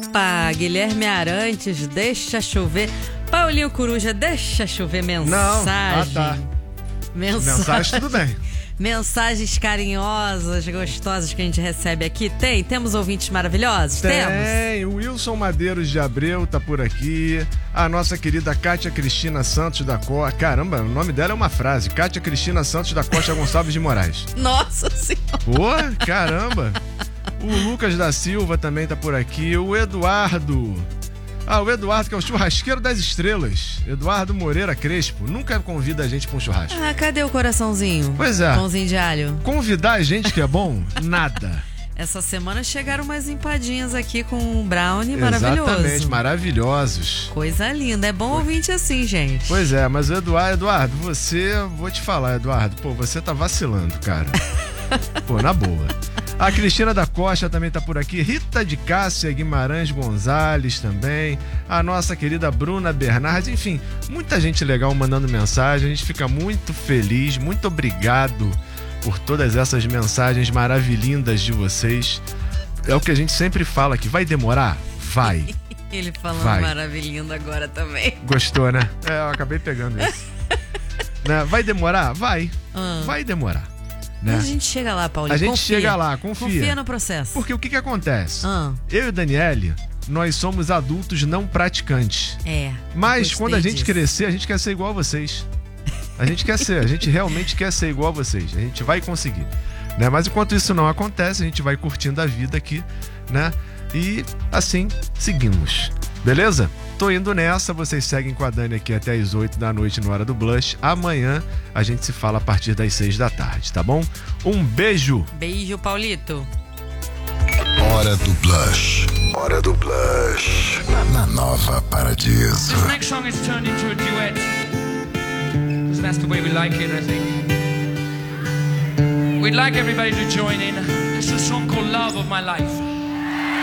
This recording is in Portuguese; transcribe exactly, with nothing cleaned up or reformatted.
Opa, Guilherme Arantes, deixa chover. Paulinho Coruja, deixa chover mensagem. Não, ah, tá. Mensagem. Mensagem, tudo bem. Mensagens carinhosas, gostosas que a gente recebe aqui. Tem? Temos ouvintes maravilhosos? Tem. Temos. Tem. O Wilson Madeiros de Abreu tá por aqui. A nossa querida Kátia Cristina Santos da Costa. Caramba, o nome dela é uma frase. Kátia Cristina Santos da Costa Gonçalves de Moraes. Nossa Senhora. Pô, caramba. O Lucas da Silva também tá por aqui. O Eduardo... Ah, o Eduardo, que é o churrasqueiro das estrelas. Eduardo Moreira Crespo. Nunca convida a gente pra um churrasco. Ah, cadê o coraçãozinho? Pois é. Pãozinho de alho. Convidar a gente que é bom? Nada. Essa semana chegaram umas empadinhas aqui com um brownie maravilhoso. Exatamente, maravilhosos. Coisa linda. É bom ouvinte assim, gente. Pois é, mas o Eduardo, Eduardo, você... Vou te falar, Eduardo. Pô, você tá vacilando, cara. Pô, na boa. A Cristina da Costa também tá por aqui. Rita de Cássia Guimarães Gonzalez também. A nossa querida Bruna Bernardes. Enfim, muita gente legal mandando mensagem. A gente fica muito feliz. Muito obrigado por todas essas mensagens maravilhindas de vocês. É o que a gente sempre fala aqui. Vai demorar? Vai. Ele falando Vai. maravilhindo agora também. Gostou, né? É, eu acabei pegando isso. Né? Vai demorar? Vai. Ah. Vai demorar. Né? Mas a gente chega lá, Paulinho. A gente confia. chega lá, confia. Confia no processo. Porque o que que acontece? Ah. Eu e o Daniele, nós somos adultos não praticantes. É. Mas gostei quando a gente disso. crescer, a gente quer ser igual a vocês. A gente quer ser, a gente realmente quer ser igual a vocês. A gente vai conseguir. Né? Mas enquanto isso não acontece, a gente vai curtindo a vida aqui, né? E assim seguimos. Beleza? Tô indo nessa, vocês seguem com a Dani aqui até as oito da noite no Hora do Blush. Amanhã a gente se fala a partir das seis da tarde, tá bom? Um beijo! Beijo, Paulito. Hora do Blush. Hora do Blush. Na Nova Paradiso. This next song is turned into a duet. Because that's the way we like it, I think. We'd like everybody to join in. It's a song called Love of My Life.